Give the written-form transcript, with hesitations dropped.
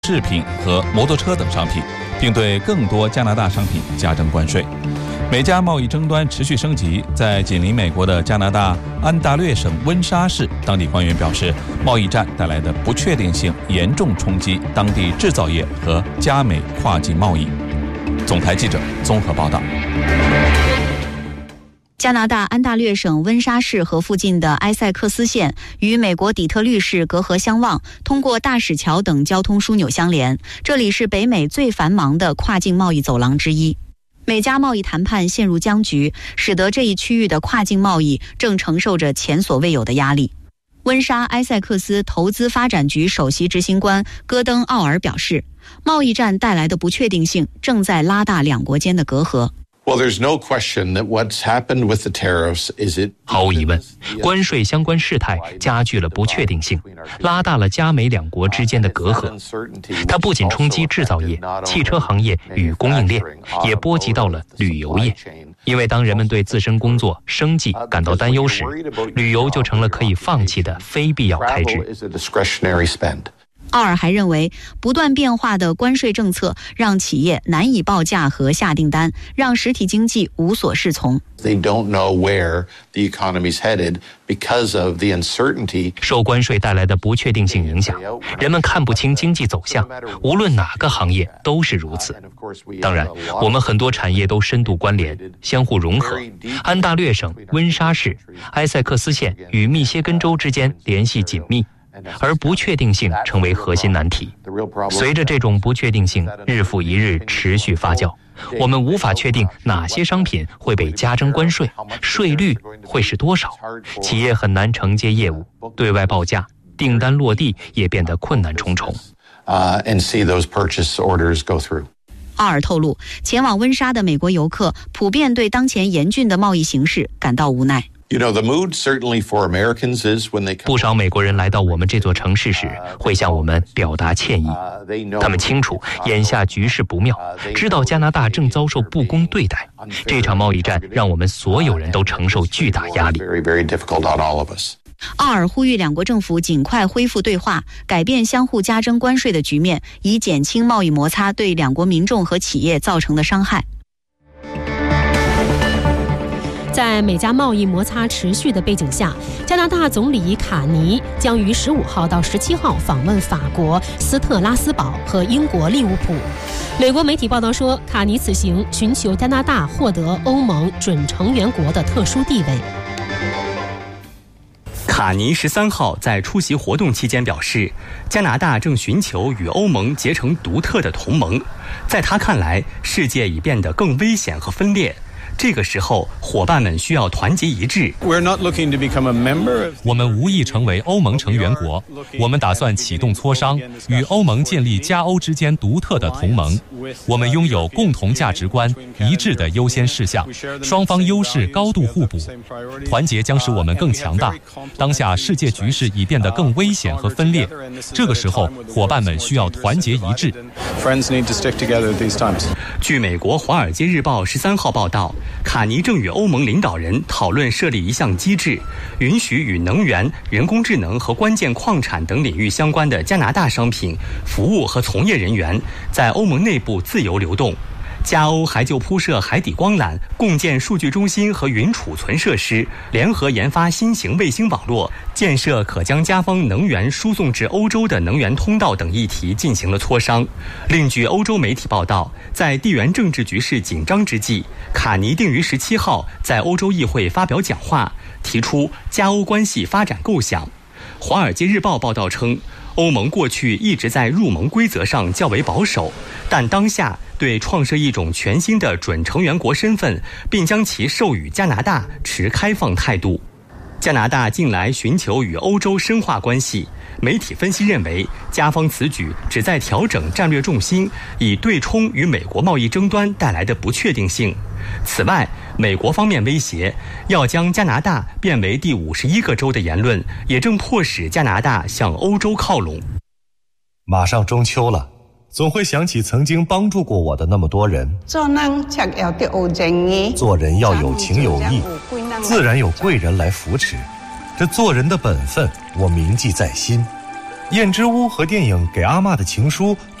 饰品和摩托车等商品，并对更多加拿大商品加征关税。美加贸易争端持续升级，在紧邻美国的加拿大安大略省温莎市，当地官员表示，贸易战带来的不确定性严重冲击当地制造业和加美跨境贸易。总台记者综合报道。 加拿大安大略省温莎市和附近的埃塞克斯县与美国底特律市隔河相望，通过大使桥等交通枢纽相连。这里是北美最繁忙的跨境贸易走廊之一。美加贸易谈判陷入僵局，使得这一区域的跨境贸易正承受着前所未有的压力。温莎埃塞克斯投资发展局首席执行官戈登·奥尔表示，贸易战带来的不确定性正在拉大两国间的隔阂。 毫无疑问，关税相关事态加剧了不确定性，拉大了加美两国之间的隔阂。它不仅冲击制造业、汽车行业与供应链，也波及到了旅游业。因为当人们对自身工作、生计感到担忧时，旅游就成了可以放弃的非必要开支。 奥尔还认为，不断变化的关税政策让企业难以报价和下订单，让实体经济无所适从。 受关税带来的不确定性影响，人们看不清经济走向，无论哪个行业都是如此。当然，我们很多产业都深度关联，相互融合。安大略省、温莎市、埃塞克斯县与密歇根州之间联系紧密，而不确定性成为核心难题。随着这种不确定性日复一日持续发酵，我们无法确定哪些商品会被加征关税，税率会是多少，企业很难承接业务，对外报价、订单落地也变得困难重重。 奥尔透露，前往温莎的美国游客普遍对当前严峻的贸易形势感到无奈。 不少美国人来到我们这座城市时，会向我们表达歉意。他们清楚眼下局势不妙，知道加拿大正遭受不公对待。这场贸易战让我们所有人都承受巨大压力。 奥尔呼吁两国政府尽快恢复对话，改变相互加征关税的局面，以减轻贸易摩擦对两国民众和企业造成的伤害。 在美加贸易摩擦持续的背景下，加拿大总理卡尼将于15号到17号访问法国斯特拉斯堡和英国利物浦。美国媒体报道说，卡尼此行寻求加拿大获得欧盟准成员国的特殊地位。 卡尼13号在出席活动期间表示，加拿大正寻求与欧盟结成独特的同盟。在他看来，世界已变得更危险和分裂。这个时候，伙伴们需要团结一致。 我们无意成为欧盟成员国，我们打算启动磋商，与欧盟建立加欧之间独特的同盟。我们拥有共同价值观、一致的优先事项，双方优势高度互补。团结将使我们更强大。当下世界局势已变得更危险和分裂，这个时候，伙伴们需要团结一致。 据美国《华尔街日报》13号报道，卡尼正与欧盟领导人讨论设立一项机制，允许与能源、人工智能和关键矿产等领域相关的加拿大商品、服务和从业人员在欧盟内部自由流动。加欧还就铺设海底光缆、共建数据中心和云储存设施，联合研发新型卫星网络，建设可将加方能源输送至欧洲的能源通道等议题进行了磋商。另据欧洲媒体报道，在地缘政治局势紧张之际，卡尼定于17号在欧洲议会发表讲话，提出加欧关系发展构想。《华尔街日报》报道称，欧盟过去一直在入盟规则上较为保守，但当下对创设一种全新的准成员国身份，并将其授予加拿大持开放态度。加拿大近来寻求与欧洲深化关系，媒体分析认为，加方此举旨在调整战略重心，以对冲与美国贸易争端带来的不确定性。此外，美国方面威胁要将加拿大变为第51个州的言论，也正迫使加拿大向欧洲靠拢。 马上中秋了，总会想起曾经帮助过我的那么多人。做人要有情有义，自然有贵人来扶持。这做人的本分，我铭记在心。 燕之屋和电影《给阿嬷的情书》